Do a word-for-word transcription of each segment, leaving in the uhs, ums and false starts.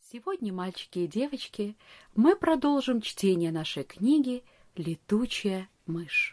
Сегодня, мальчики и девочки, мы продолжим чтение нашей книги «Летучая мышь».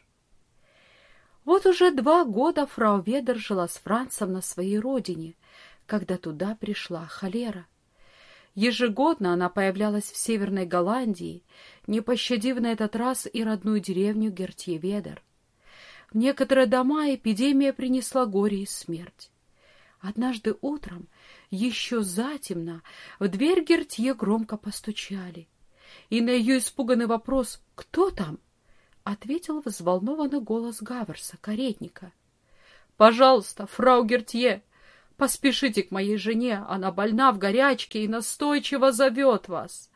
Вот уже два года фрау Ведер жила с Францем на своей родине, когда туда пришла холера. Ежегодно она появлялась в Северной Голландии, не пощадив на этот раз и родную деревню Гертье-Ведер. В некоторые дома эпидемия принесла горе и смерть. Однажды утром, еще затемно, в дверь Гертье громко постучали. И на ее испуганный вопрос «Кто там?» ответил взволнованный голос Гаверса, каретника. «Пожалуйста, фрау Гертье, поспешите к моей жене, она больна в горячке и настойчиво зовет вас».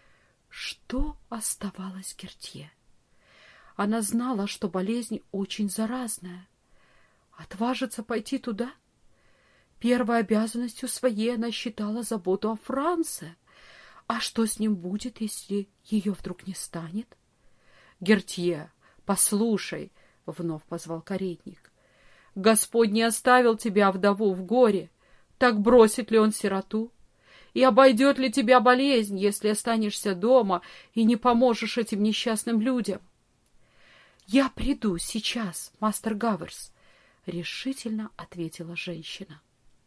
Что оставалось Гертье? Она знала, что болезнь очень заразная. Отважиться пойти туда? Первой обязанностью своей она считала заботу о Франце. А что с ним будет, если ее вдруг не станет? — Гертье, послушай, — вновь позвал каретник. — Господь не оставил тебя, вдову, в горе. Так бросит ли он сироту? И обойдет ли тебя болезнь, если останешься дома и не поможешь этим несчастным людям? — Я приду сейчас, мастер Гаверс, — решительно ответила женщина.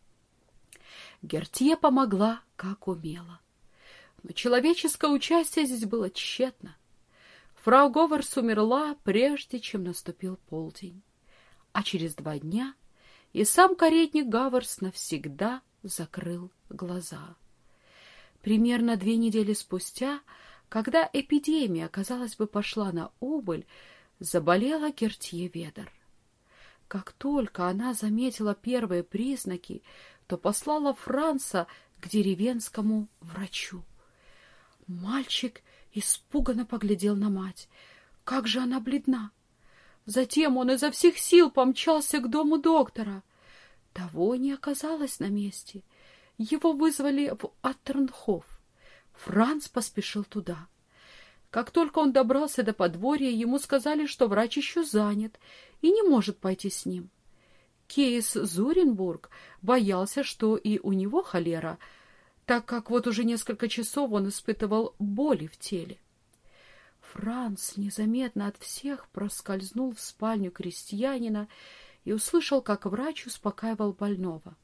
Гертье помогла, как умела. Но человеческое участие здесь было тщетно. Фрау Гаверс умерла, прежде чем наступил полдень. А через два дня и сам каретник Гаверс навсегда закрыл глаза. Примерно две недели спустя, когда эпидемия, казалось бы, пошла на убыль, заболела Гертье-Ведер. Как только она заметила первые признаки, то послала Франца к деревенскому врачу. Мальчик испуганно поглядел на мать. Как же она бледна! Затем он изо всех сил помчался к дому доктора. Того не оказалось на месте. Его вызвали в Аттернхоф. Франц поспешил туда. Как только он добрался до подворья, ему сказали, что врач еще занят и не может пойти с ним. Кейс Зуренбург боялся, что и у него холера, так как вот уже несколько часов он испытывал боли в теле. Франц незаметно от всех проскользнул в спальню крестьянина и услышал, как врач успокаивал больного.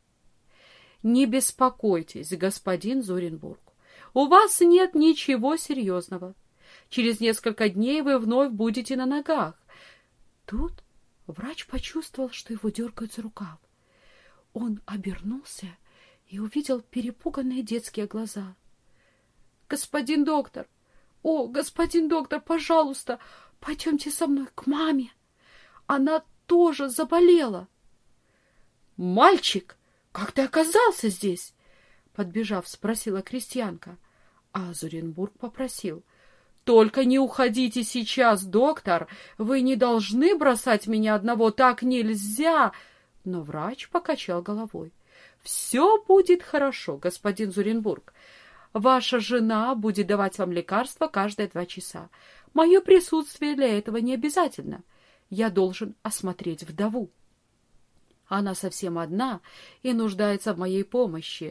— Не беспокойтесь, господин Зуренбург, у вас нет ничего серьезного. Через несколько дней вы вновь будете на ногах. Тут врач почувствовал, что его дергают за рукав. Он обернулся и увидел перепуганные детские глаза. — Господин доктор! О, господин доктор, пожалуйста, пойдемте со мной к маме. Она тоже заболела. — Мальчик, как ты оказался здесь? — подбежав, спросила крестьянка. А Зуренбург попросил. — Только не уходите сейчас, доктор. Вы не должны бросать меня одного, так нельзя. Но врач покачал головой. — Все будет хорошо, господин Зуренбург. Ваша жена будет давать вам лекарства каждые два часа. Мое присутствие для этого не обязательно. Я должен осмотреть вдову. Она совсем одна и нуждается в моей помощи.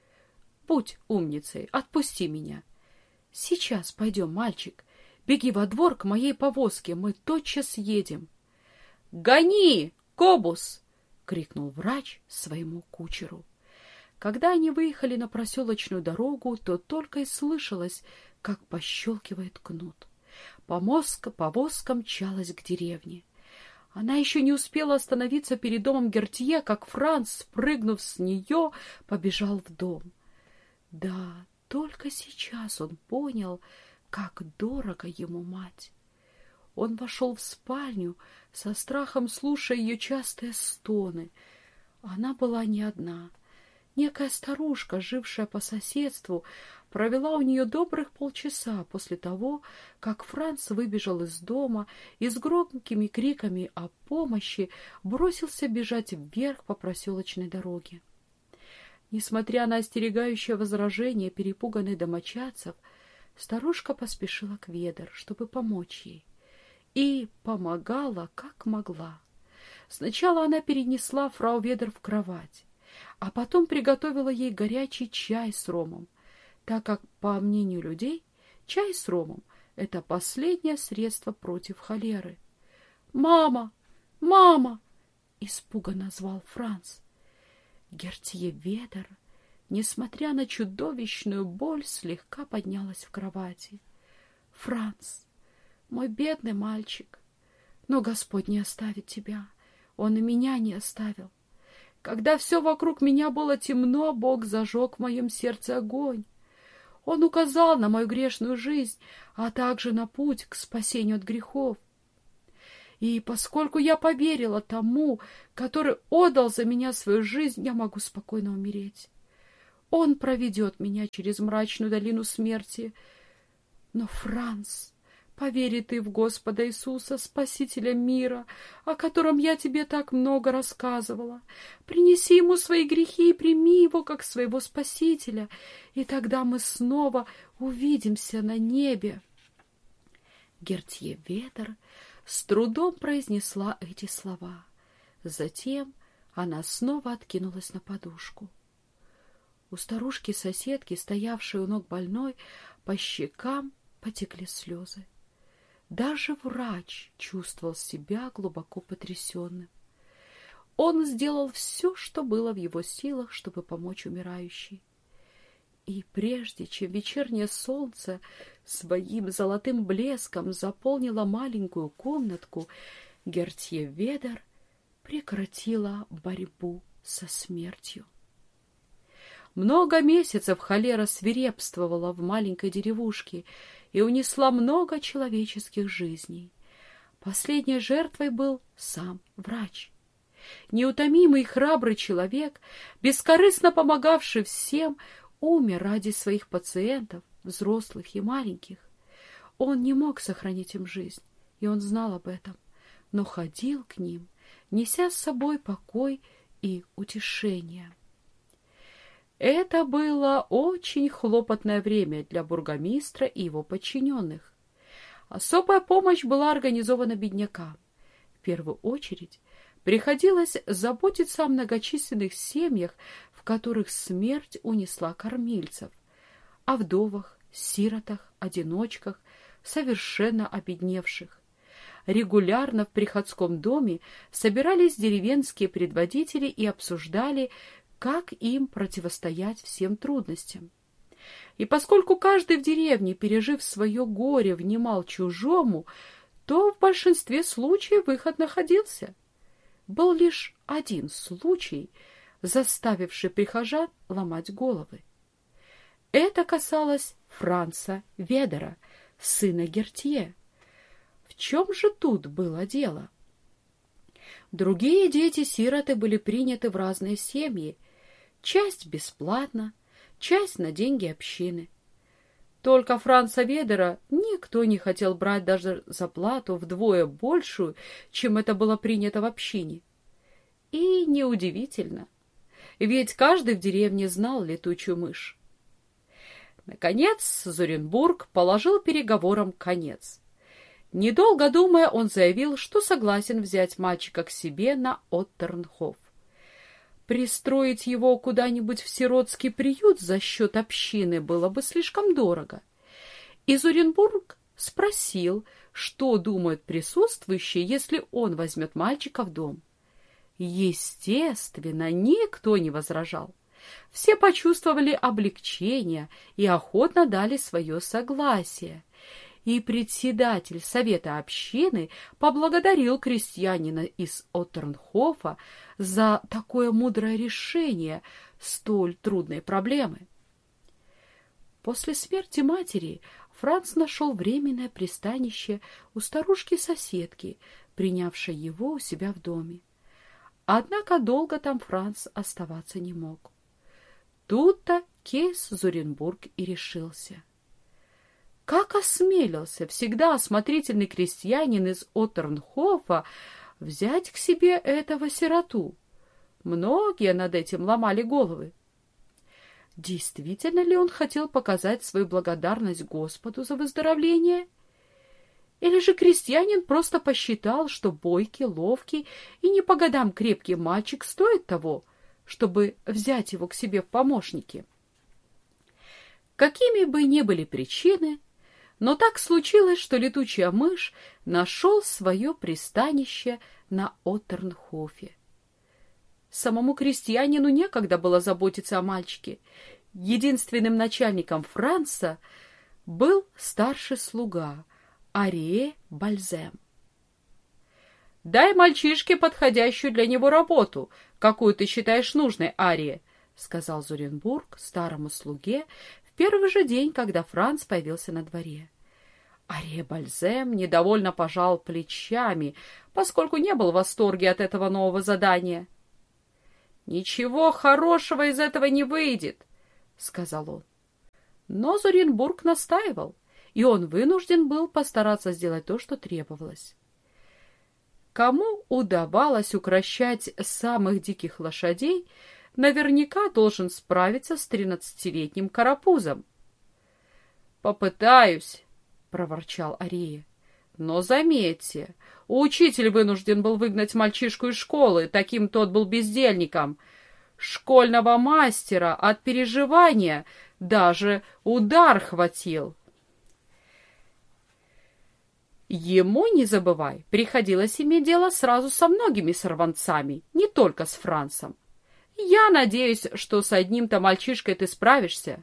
Будь умницей, отпусти меня. Сейчас пойдем, мальчик. Беги во двор к моей повозке, мы тотчас едем. — Гони, Кобус! — крикнул врач своему кучеру. Когда они выехали на проселочную дорогу, то только и слышалось, как пощелкивает кнут. Помозка, повозка мчалась к деревне. Она еще не успела остановиться перед домом Гертье, как Франц, спрыгнув с нее, побежал в дом. Да, только сейчас он понял, как дорого ему мать. Он вошел в спальню, со страхом слушая ее частые стоны. Она была не одна. Некая старушка, жившая по соседству, провела у нее добрых полчаса после того, как Франц выбежал из дома и с громкими криками о помощи бросился бежать вверх по проселочной дороге. Несмотря на остерегающее возражение перепуганных домочадцев, старушка поспешила к Ведер, чтобы помочь ей, и помогала, как могла. Сначала она перенесла фрау Ведер в кровать, а потом приготовила ей горячий чай с ромом. так как, по мнению людей, чай с ромом — это последнее средство против холеры. «Мама! Мама!» — испуганно звал Франц. Гертье Ведер, несмотря на чудовищную боль, слегка поднялась в кровати. «Франц, мой бедный мальчик, но Господь не оставит тебя, Он и меня не оставил. Когда все вокруг меня было темно, Бог зажег в моем сердце огонь. Он указал на мою грешную жизнь, а также на путь к спасению от грехов. И поскольку я поверила тому, который отдал за меня свою жизнь, я могу спокойно умереть. Он проведет меня через мрачную долину смерти. Но, Франц, повери ты в Господа Иисуса, Спасителя мира, о котором я тебе так много рассказывала. Принеси ему свои грехи и прими его как своего Спасителя, и тогда мы снова увидимся на небе». Гертье Ведер с трудом произнесла эти слова. Затем она снова откинулась на подушку. У старушки-соседки, стоявшей у ног больной, по щекам потекли слезы. Даже врач чувствовал себя глубоко потрясенным. Он сделал все, что было в его силах, чтобы помочь умирающей. И прежде чем вечернее солнце своим золотым блеском заполнило маленькую комнатку, Гертье Ведер прекратила борьбу со смертью. Много месяцев холера свирепствовала в маленькой деревушке и унесла много человеческих жизней. Последней жертвой был сам врач. Неутомимый и храбрый человек, бескорыстно помогавший всем, умер ради своих пациентов, взрослых и маленьких. Он не мог сохранить им жизнь, и он знал об этом, но ходил к ним, неся с собой покой и утешение. Это было очень хлопотное время для бургомистра и его подчиненных. Особая помощь была организована беднякам. В первую очередь приходилось заботиться о многочисленных семьях, в которых смерть унесла кормильцев, о вдовах, сиротах, одиночках, совершенно обедневших. Регулярно в приходском доме собирались деревенские предводители и обсуждали, как им противостоять всем трудностям. И поскольку каждый в деревне, пережив свое горе, внимал чужому, то в большинстве случаев выход находился. Был лишь один случай, заставивший прихожан ломать головы. Это касалось Франца Ведера, сына Гертье. В чем же тут было дело? Другие дети-сироты были приняты в разные семьи, часть бесплатно, часть на деньги общины. Только Франца Ведера никто не хотел брать даже за плату вдвое большую, чем это было принято в общине. И неудивительно, ведь каждый в деревне знал летучую мышь. Наконец Зуренбург положил переговорам конец. Недолго думая, он заявил, что согласен взять мальчика к себе на Оттернхоф. Пристроить его куда-нибудь в сиротский приют за счет общины было бы слишком дорого. И Зуренбург спросил, что думают присутствующие, если он возьмет мальчика в дом. Естественно, никто не возражал. Все почувствовали облегчение и охотно дали свое согласие. И председатель совета общины поблагодарил крестьянина из Оттернхофа за такое мудрое решение столь трудной проблемы. После смерти матери Франц нашел временное пристанище у старушки-соседки, принявшей его у себя в доме. Однако долго там Франц оставаться не мог. Тут-то кейс Зуренбург и решился. Как осмелился всегда осмотрительный крестьянин из Оттернхофа взять к себе этого сироту? Многие над этим ломали головы. Действительно ли он хотел показать свою благодарность Господу за выздоровление? Или же крестьянин просто посчитал, что бойкий, ловкий и не по годам крепкий мальчик стоит того, чтобы взять его к себе в помощники? Какими бы ни были причины, но так случилось, что летучая мышь нашел свое пристанище на Оттернхофе. Самому крестьянину некогда было заботиться о мальчике. Единственным начальником Франца был старший слуга Арие Бальзем. «Дай мальчишке подходящую для него работу, какую ты считаешь нужной, Арие», — сказал Зуренбург старому слуге в первый же день, когда Франц появился на дворе. Арие Бальзем недовольно пожал плечами, поскольку не был в восторге от этого нового задания. «Ничего хорошего из этого не выйдет», — сказал он. Но Зуренбург настаивал, и он вынужден был постараться сделать то, что требовалось. Кому удавалось укрощать самых диких лошадей, наверняка должен справиться с тринадцатилетним карапузом. «Попытаюсь», — проворчал Ария. «Но заметьте, учитель вынужден был выгнать мальчишку из школы, таким тот был бездельником. Школьного мастера от переживания даже удар хватил». Ему, не забывай, приходилось иметь дело сразу со многими сорванцами, не только с Францем. Я надеюсь, что с одним-то мальчишкой ты справишься.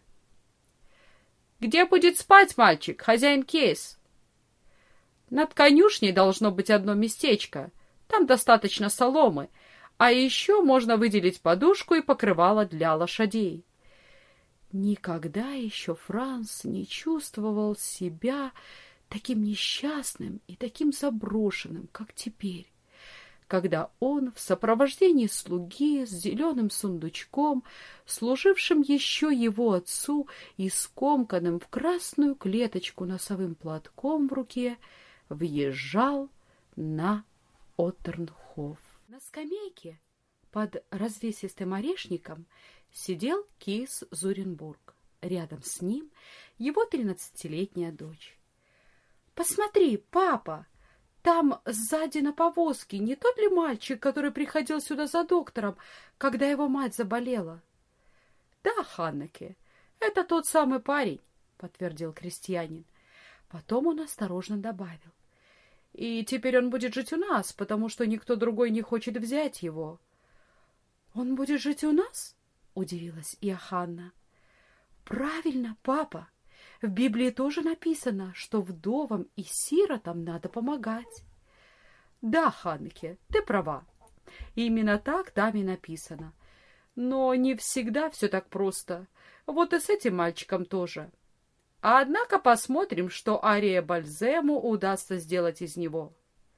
«Где будет спать мальчик, хозяин Кейс?» «Над конюшней должно быть одно местечко. Там достаточно соломы, а еще можно выделить подушку и покрывало для лошадей». Никогда еще Франц не чувствовал себя таким несчастным и таким заброшенным, как теперь, когда он в сопровождении слуги с зеленым сундучком, служившим еще его отцу и скомканным в красную клеточку носовым платком в руке, въезжал на Оттернхоф. На скамейке под развесистым орешником сидел Кейс Зуренбург. Рядом с ним его тринадцатилетняя дочь. «Посмотри, папа, там сзади на повозке не тот ли мальчик, который приходил сюда за доктором, когда его мать заболела?» «Да, Ханнеке, это тот самый парень», — подтвердил крестьянин. Потом он осторожно добавил: «И теперь он будет жить у нас, потому что никто другой не хочет взять его». «Он будет жить у нас?» — удивилась Иоханна. «Правильно, папа. В Библии тоже написано, что вдовам и сиротам надо помогать». «Да, Ханнеке, ты права. Именно так там и написано. Но не всегда все так просто. Вот и с этим мальчиком тоже. Однако посмотрим, что Арие Бальзему удастся сделать из него».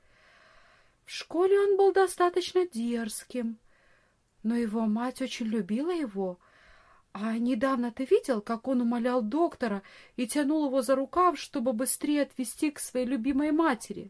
В школе он был достаточно дерзким, но его мать очень любила его. А недавно ты видел, как он умолял доктора и тянул его за рукав, чтобы быстрее отвезти к своей любимой матери?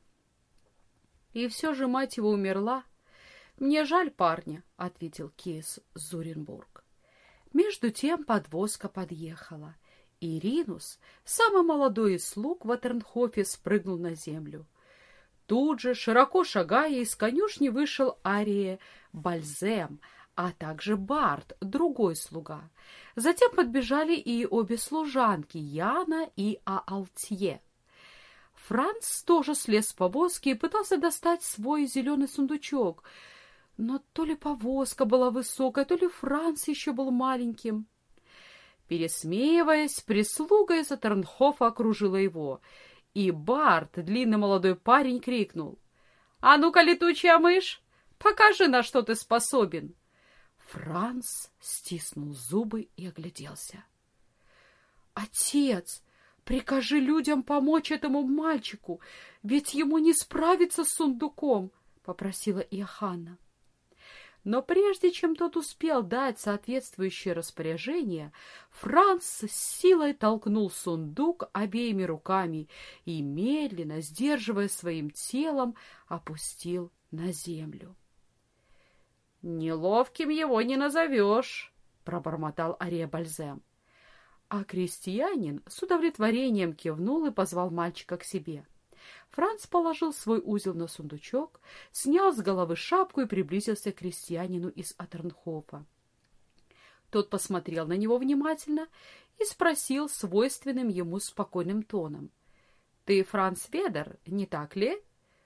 И все же мать его умерла. «Мне жаль парня», — ответил Кейс Зуренбург. Между тем подвозка подъехала, и Ринус, самый молодой из слуг в Оттернхофе, спрыгнул на землю. Тут же, широко шагая, из конюшни вышел Арие Бальзем, а также Барт, другой слуга. Затем подбежали и обе служанки, Яна и Аалтье. Франц тоже слез с повозки и пытался достать свой зеленый сундучок, но то ли повозка была высокая, то ли Франц еще был маленьким. Пересмеиваясь, прислуга из Оттернхофа окружила его, и Барт, длинный молодой парень, крикнул: «А ну-ка, летучая мышь, покажи, на что ты способен!» Франц стиснул зубы и огляделся. «Отец, прикажи людям помочь этому мальчику, ведь ему не справиться с сундуком», — попросила Иоханна. Но прежде чем тот успел дать соответствующее распоряжение, Франц с силой толкнул сундук обеими руками и, медленно, сдерживая своим телом, опустил на землю. «Неловким его не назовешь», — пробормотал Арие Бальзем. А крестьянин с удовлетворением кивнул и позвал мальчика к себе. Франц положил свой узел на сундучок, снял с головы шапку и приблизился к крестьянину из Оттернхофа. Тот Тот посмотрел на него внимательно и спросил свойственным ему спокойным тоном: «Ты Франц Ведер, не так ли?»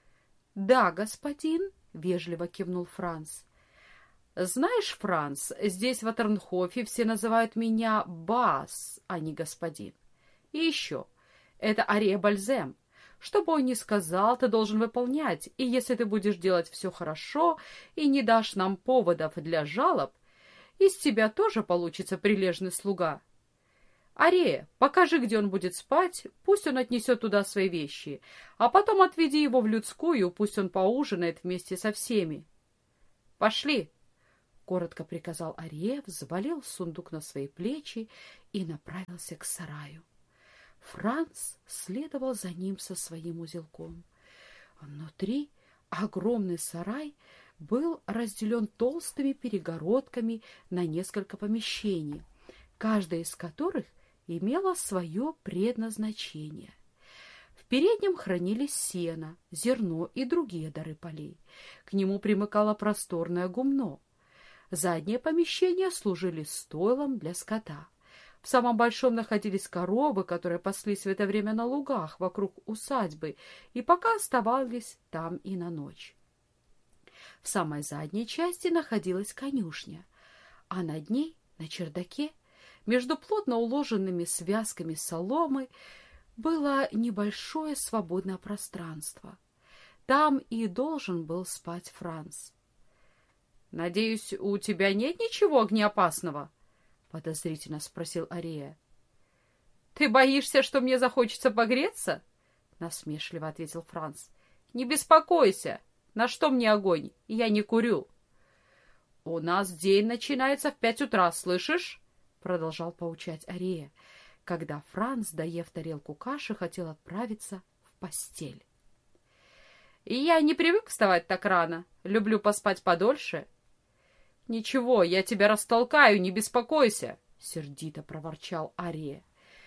«Да, господин», — вежливо кивнул Франц. «Знаешь, Франц, здесь в Атернхофе все называют меня Бас, а не господин. И еще, это Ария Бальзем. Что бы он ни сказал, ты должен выполнять, и если ты будешь делать все хорошо и не дашь нам поводов для жалоб, из тебя тоже получится прилежный слуга. Ария, покажи, где он будет спать, пусть он отнесет туда свои вещи, а потом отведи его в людскую, пусть он поужинает вместе со всеми. Пошли!» — коротко приказал Ария, взвалил сундук на свои плечи и направился к сараю. Франц следовал за ним со своим узелком. Внутри огромный сарай был разделен толстыми перегородками на несколько помещений, каждое из которых имело свое предназначение. В переднем хранились сено, зерно и другие дары полей. К нему примыкало просторное гумно. Задние помещения служили стойлом для скота. В самом большом находились коровы, которые паслись в это время на лугах вокруг усадьбы и пока оставались там и на ночь. В самой задней части находилась конюшня, а над ней, на чердаке, между плотно уложенными связками соломы, было небольшое свободное пространство. Там и должен был спать Франц. «Надеюсь, у тебя нет ничего огнеопасного?» — подозрительно спросил Ария. «Ты боишься, что мне захочется погреться?» — насмешливо ответил Франц. «Не беспокойся, на что мне огонь? Я не курю». «У нас день начинается в пять утра, слышишь?» — продолжал поучать Ария, когда Франц, доев тарелку каши, хотел отправиться в постель. «Я не привык вставать так рано, люблю поспать подольше». «Ничего, я тебя растолкаю, не беспокойся», — сердито проворчал Ария.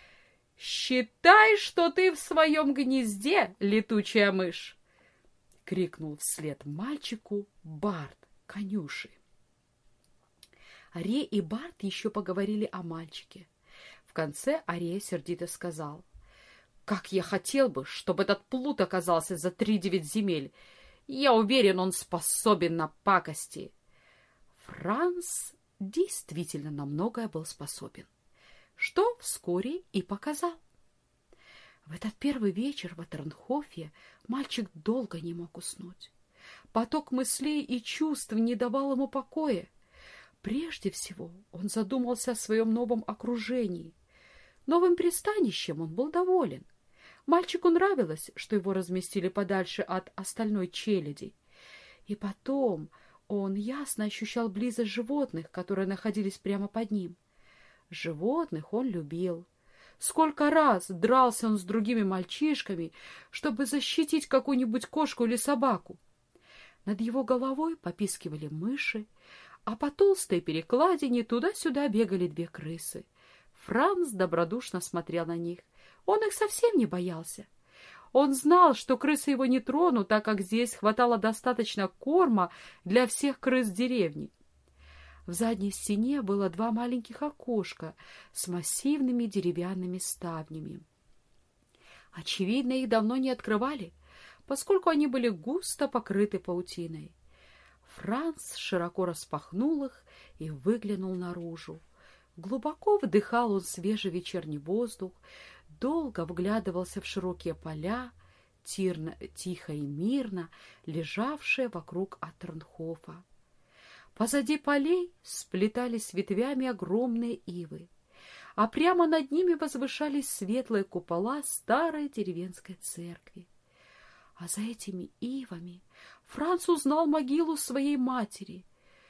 «Считай, что ты в своем гнезде, летучая мышь!» — крикнул вслед мальчику Барт, конюши. Ария и Барт еще поговорили о мальчике. В конце Ария сердито сказал: «Как я хотел бы, чтобы этот плут оказался за три девять земель! Я уверен, он способен на пакости!» Франц действительно на многое был способен, что вскоре и показал. В этот первый вечер в Атернхофе мальчик долго не мог уснуть. Поток мыслей и чувств не давал ему покоя. Прежде всего он задумался о своем новом окружении. Новым пристанищем он был доволен. Мальчику нравилось, что его разместили подальше от остальной челяди. И потом он ясно ощущал близость животных, которые находились прямо под ним. Животных он любил. Сколько раз дрался он с другими мальчишками, чтобы защитить какую-нибудь кошку или собаку. Над его головой попискивали мыши, а по толстой перекладине туда-сюда бегали две крысы. Франц добродушно смотрел на них. Он их совсем не боялся. Он знал, что крысы его не тронут, так как здесь хватало достаточно корма для всех крыс деревни. В задней стене было два маленьких окошка с массивными деревянными ставнями. Очевидно, их давно не открывали, поскольку они были густо покрыты паутиной. Франц широко распахнул их и выглянул наружу. Глубоко вдыхал он свежий вечерний воздух, долго вглядывался в широкие поля, тирно, тихо и мирно лежавшие вокруг Атернхофа. Позади полей сплетались ветвями огромные ивы, а прямо над ними возвышались светлые купола старой деревенской церкви. А за этими ивами Франц узнал могилу своей матери.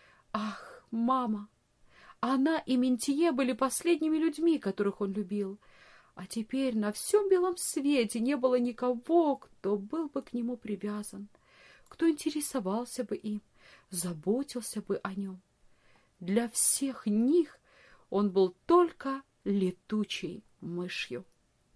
Ах, мама! Она и Ментье были последними людьми, которых он любил. А теперь на всем белом свете не было никого, кто был бы к нему привязан, кто интересовался бы им, заботился бы о нем. Для всех них он был только летучей мышью.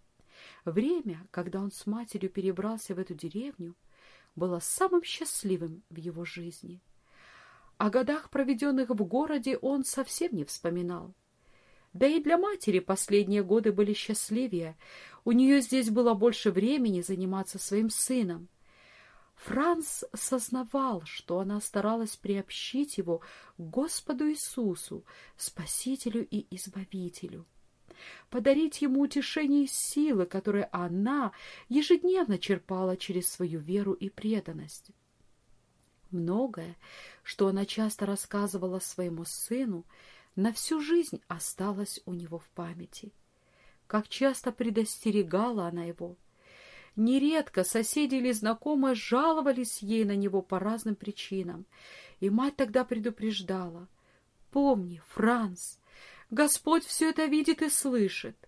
Время, когда он с матерью перебрался в эту деревню, было самым счастливым в его жизни. О годах, проведенных в городе, он совсем не вспоминал. Да и для матери последние годы были счастливее. У нее здесь было больше времени заниматься своим сыном. Франц сознавал, что она старалась приобщить его к Господу Иисусу, Спасителю и Избавителю, подарить ему утешение и силы, которые она ежедневно черпала через свою веру и преданность. Многое, что она часто рассказывала своему сыну, на всю жизнь осталось у него в памяти. Как часто предостерегала она его. Нередко соседи или знакомые жаловались ей на него по разным причинам, и мать тогда предупреждала: «Помни, Франц, Господь все это видит и слышит.